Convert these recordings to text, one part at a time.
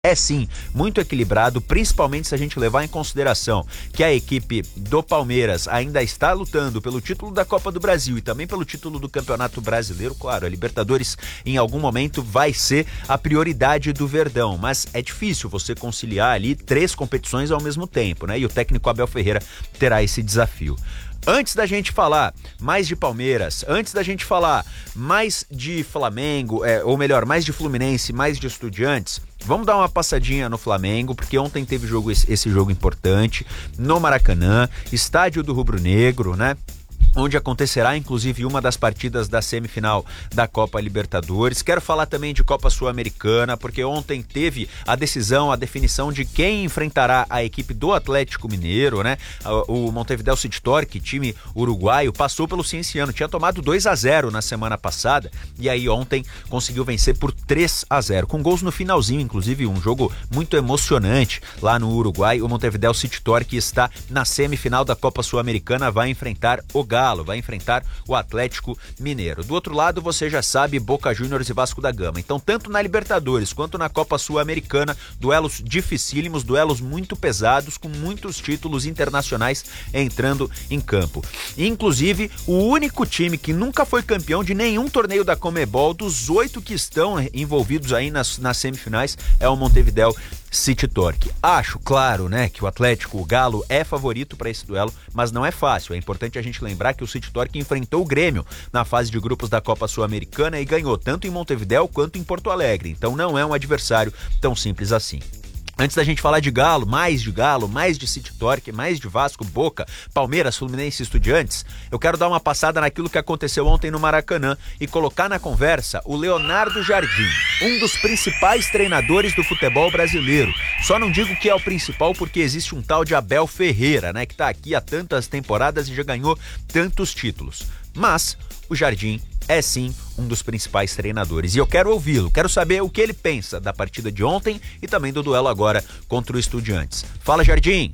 É sim, muito equilibrado, principalmente se a gente levar em consideração que a equipe do Palmeiras ainda está lutando pelo título da Copa do Brasil e também pelo título do Campeonato Brasileiro. Claro, a Libertadores em algum momento vai ser a prioridade do Verdão, mas é difícil você conciliar ali 3 competições ao mesmo tempo, né? E o técnico Abel Ferreira terá esse desafio. Antes da gente falar mais de Palmeiras, antes da gente falar mais de Flamengo, ou melhor, mais de Fluminense, mais de Estudiantes, vamos dar uma passadinha no Flamengo, porque ontem teve esse jogo importante no Maracanã, estádio do Rubro Negro, né? Onde acontecerá inclusive uma das partidas da semifinal da Copa Libertadores. Quero falar também de Copa Sul-Americana, porque ontem teve a definição de quem enfrentará a equipe do Atlético Mineiro, né? O Montevideo City Torque, time uruguaio, passou pelo Cienciano, tinha tomado 2-0 na semana passada, e aí ontem conseguiu vencer por 3-0, com gols no finalzinho, inclusive um jogo muito emocionante lá no Uruguai. O Montevideo City Torque está na semifinal da Copa Sul-Americana, vai enfrentar o Galo, vai enfrentar o Atlético Mineiro. Do outro lado, você já sabe, Boca Juniors e Vasco da Gama. Então, tanto na Libertadores quanto na Copa Sul-Americana, duelos dificílimos, duelos muito pesados, com muitos títulos internacionais entrando em campo. Inclusive, o único time que nunca foi campeão de nenhum torneio da Conmebol, dos 8 que estão envolvidos aí nas semifinais, é o Montevideo City Torque. Acho, claro, né, que o Atlético, o Galo, é favorito para esse duelo, mas não é fácil. É importante a gente lembrar que o City Torque enfrentou o Grêmio na fase de grupos da Copa Sul-Americana e ganhou tanto em Montevideo quanto em Porto Alegre. Então não é um adversário tão simples assim. Antes da gente falar de Galo, mais de City Torque, mais de Vasco, Boca, Palmeiras, Fluminense e Estudiantes, eu quero dar uma passada naquilo que aconteceu ontem no Maracanã e colocar na conversa o Leonardo Jardim, um dos principais treinadores do futebol brasileiro. Só não digo que é o principal porque existe um tal de Abel Ferreira, né, que tá aqui há tantas temporadas e já ganhou tantos títulos. Mas o Jardim é sim um dos principais treinadores e eu quero ouvi-lo, quero saber o que ele pensa da partida de ontem e também do duelo agora contra o Estudiantes. Fala, Jardim!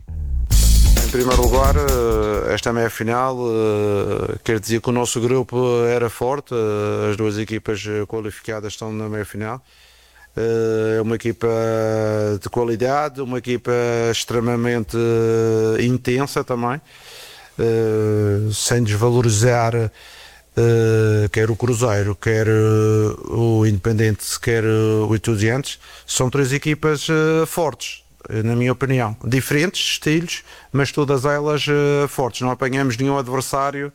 Em primeiro lugar, esta meia-final quer dizer que o nosso grupo era forte, as duas equipas qualificadas estão na meia-final. É uma equipa de qualidade, uma equipa extremamente intensa também, sem desvalorizar quer o Cruzeiro, quer o Independente, quer o Estudiantes. São 3 equipas fortes, na minha opinião, diferentes estilos, mas todas elas fortes. Não apanhamos nenhum adversário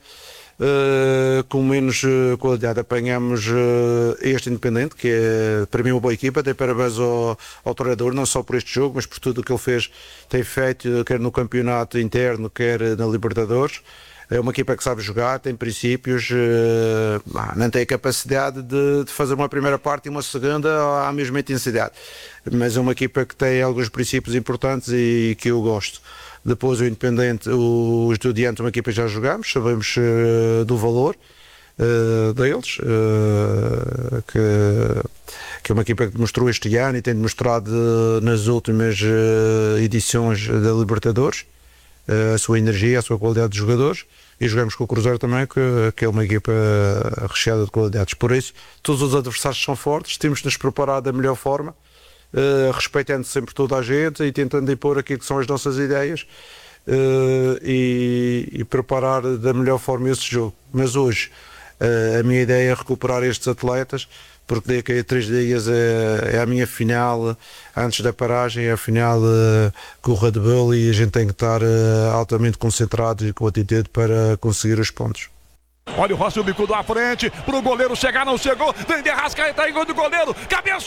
com menos qualidade. Apanhamos este Independente, que é para mim uma boa equipa. Dei parabéns ao treinador, não só por este jogo, mas por tudo o que ele tem feito, quer no campeonato interno, quer na Libertadores. É uma equipa que sabe jogar, tem princípios, não tem a capacidade de fazer uma primeira parte e uma segunda à mesma intensidade, mas é uma equipa que tem alguns princípios importantes e que eu gosto. Depois o Independente, o Estudiante, uma equipa que já jogamos, sabemos do valor deles, que é uma equipa que demonstrou este ano e tem demonstrado nas últimas edições da Libertadores a sua energia, a sua qualidade de jogadores. E jogamos com o Cruzeiro também, que é uma equipa recheada de qualidades. Por isso, todos os adversários são fortes, temos de nos preparar da melhor forma, respeitando sempre toda a gente e tentando impor aquilo que são as nossas ideias e preparar da melhor forma esse jogo. Mas hoje, a minha ideia é recuperar estes atletas, porque daqui a 3 dias é a minha final, antes da paragem, é a final com o Red Bull e a gente tem que estar altamente concentrado e com atitude para conseguir os pontos. Olha o Rossi, o bicudo à frente, pro goleiro chegar, não chegou, vem de Arrascaeta, aí gol do goleiro, cabeça!